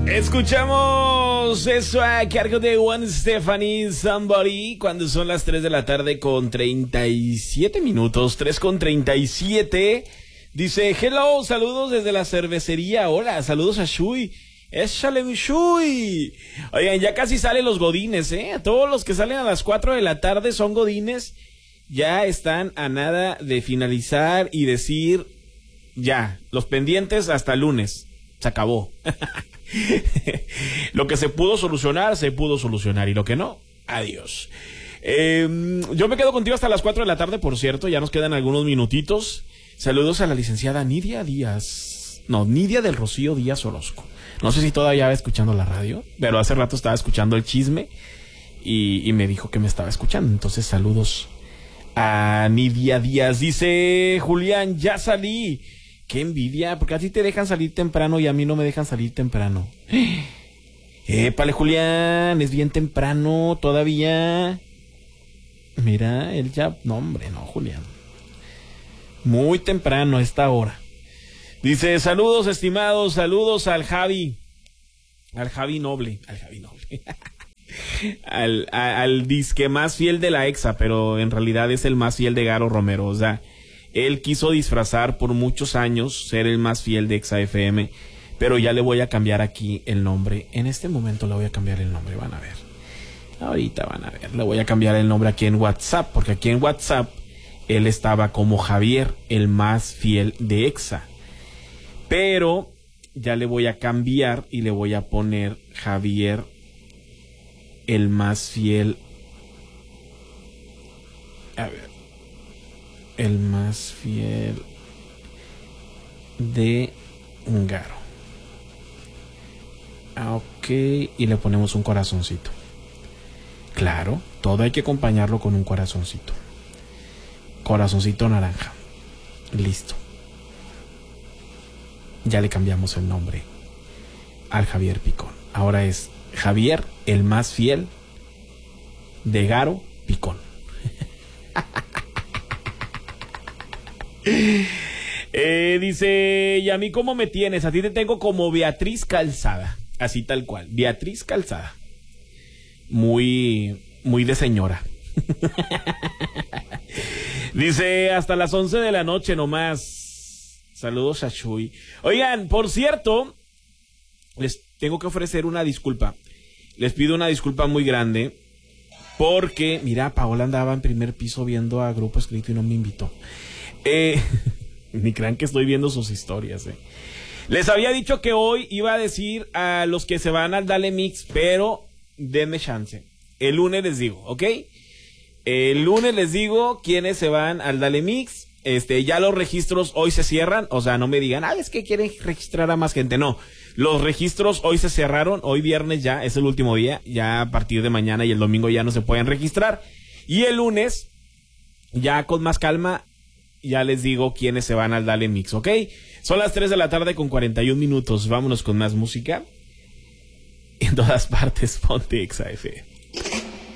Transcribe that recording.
Escuchamos eso a cargo de Gwen Stefani, Somebody, cuando son las 3 de la tarde con 37 minutos, 3 con 37. Dice, hello, saludos desde la cervecería, hola, saludos a Shui. ¡Échale mi Shui! Oigan, ya casi salen los godines, ¿eh? Todos los que salen a las 4 de la tarde son godines, ya están a nada de finalizar y decir, ya, los pendientes hasta el lunes, se acabó. Lo que se pudo solucionar y lo que no, adiós. Yo me quedo contigo hasta las 4 de la tarde, por cierto, ya nos quedan algunos minutitos. Saludos a la licenciada Nidia del Rocío Díaz Orozco. No sé si todavía va escuchando la radio, pero hace rato estaba escuchando el chisme y me dijo que me estaba escuchando. Entonces saludos a Nidia Díaz. Dice Julián, ya salí. Qué envidia, porque a ti te dejan salir temprano y a mí no me dejan salir temprano. Épale, Julián, es bien temprano todavía. Mira, él ya... No, hombre, no, Julián. Muy temprano a esta hora. Dice, saludos, estimados, saludos al Javi. Al Javi Noble. al disque más fiel de la Exa, pero en realidad es el más fiel de Garo Romero, o sea... Él quiso disfrazar por muchos años ser el más fiel de Exa FM, pero ya le voy a cambiar aquí el nombre. En este momento le voy a cambiar el nombre, van a ver. Ahorita van a ver, le voy a cambiar el nombre aquí en WhatsApp, porque aquí en WhatsApp él estaba como Javier, el más fiel de Exa. Pero ya le voy a cambiar y le voy a poner Javier, el más fiel. A ver. El más fiel de Garo. Ok, y le ponemos un corazoncito. Claro, todo hay que acompañarlo con un corazoncito. Corazoncito naranja. Listo. Ya le cambiamos el nombre al Javier Picón. Ahora es Javier, el más fiel de Garo Picón. Dice, ¿y a mí cómo me tienes? A ti te tengo como Beatriz Calzada. Así tal cual, Beatriz Calzada. Muy de señora. Dice, hasta las 11 de la noche nomás. Saludos a Chuy. Oigan, por cierto, les tengo que ofrecer una disculpa. Les pido una disculpa muy grande. Porque, mira, Paola andaba en primer piso viendo a Grupo Escrito y no me invitó. Ni crean que estoy viendo sus historias. Les había dicho que hoy iba a decir a los que se van al Dale Mix, pero denme chance. El lunes les digo, ¿ok? El lunes les digo quiénes se van al Dale Mix. Ya los registros hoy se cierran. O sea, no me digan, es que quieren registrar a más gente. No, los registros hoy se cerraron. Hoy viernes ya es el último día. Ya a partir de mañana y el domingo ya no se pueden registrar. Y el lunes, ya con más calma, ya les digo quiénes se van al Dale Mix, ¿ok? Son las 3 de la tarde con 41 minutos. Vámonos con más música. En todas partes, ponte Exa FM.